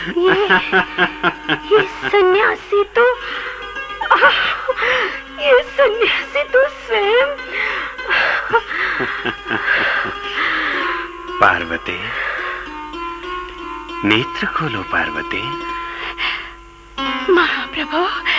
ये सन्यासी तो स्वयं। पार्वती, नेत्र खोलो पार्वती। महाप्रभु,